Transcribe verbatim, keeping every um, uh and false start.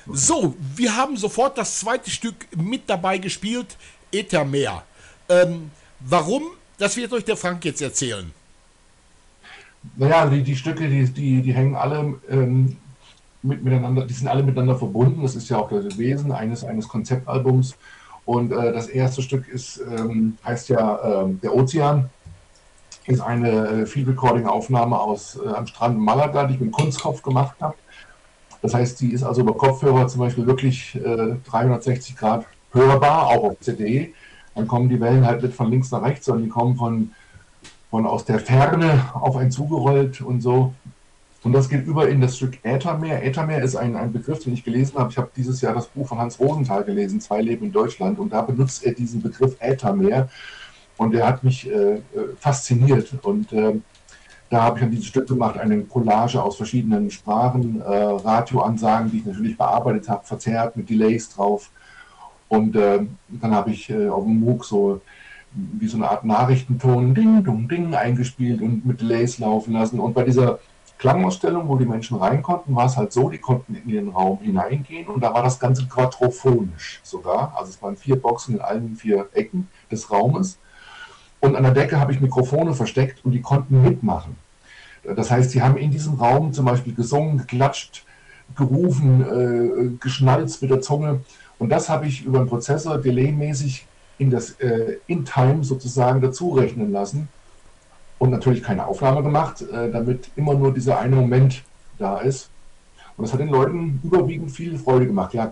So, wir haben sofort das zweite Stück mit dabei gespielt, Äthermeer. Ähm, warum? Das wird euch der Frank jetzt erzählen. Naja, die, die Stücke, die, die, die hängen alle ähm, mit, miteinander, die sind alle miteinander verbunden. Das ist ja auch das Wesen eines, eines Konzeptalbums. Und äh, das erste Stück ist, ähm, heißt ja ähm, Der Ozean, ist eine äh, Field Recording Aufnahme aus äh, am Strand Malaga, die ich mit Kunstkopf gemacht habe. Das heißt, die ist also über Kopfhörer zum Beispiel wirklich äh, dreihundertsechzig Grad hörbar, auch auf C D. Dann kommen die Wellen halt nicht von links nach rechts, sondern die kommen von, von aus der Ferne auf einen zugerollt und so. Und das geht über in das Stück Äthermeer. Äthermeer ist ein, ein Begriff, den ich gelesen habe. Ich habe dieses Jahr das Buch von Hans Rosenthal gelesen, Zwei Leben in Deutschland. Und da benutzt er diesen Begriff Äthermeer. Und der hat mich äh, fasziniert. Und äh, da habe ich dann dieses Stück gemacht, eine Collage aus verschiedenen Sprachen, äh, Radioansagen, die ich natürlich bearbeitet habe, verzerrt mit Delays drauf. Und äh, dann habe ich äh, auf dem MOOC so wie so eine Art Nachrichtenton Ding, Ding, Ding eingespielt und mit Delays laufen lassen. Und bei dieser Klangausstellung, wo die Menschen rein konnten, war es halt so, die konnten in den Raum hineingehen und da war das Ganze quadrophonisch sogar. Also es waren vier Boxen in allen vier Ecken des Raumes. Und an der Decke habe ich Mikrofone versteckt und die konnten mitmachen. Das heißt, sie haben in diesem Raum zum Beispiel gesungen, geklatscht, gerufen, äh, geschnalzt mit der Zunge. Und das habe ich über einen Prozessor delaymäßig in das äh, In-Time sozusagen dazu rechnen lassen und natürlich keine Aufnahme gemacht, äh, damit immer nur dieser eine Moment da ist. Und das hat den Leuten überwiegend viel Freude gemacht. Ja,